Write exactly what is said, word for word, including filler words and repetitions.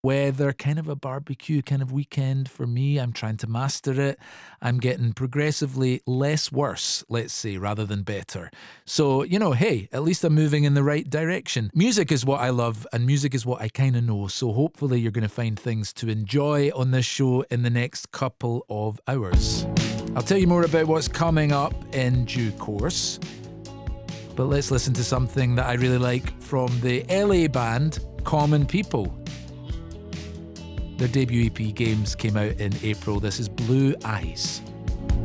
weather, kind of a barbecue kind of weekend for me. I'm trying to master it. I'm getting progressively less worse, let's say, rather than better. So, you know, hey, at least I'm moving in the right direction. Music is what I love, and music is what I kind of know. So hopefully you're going to find things to enjoy on this show in the next couple of hours. I'll tell you more about what's coming up in due course. But let's listen to something that I really like from the L A band Common People. Their debut E P Games came out in April. This is Blue Eyes.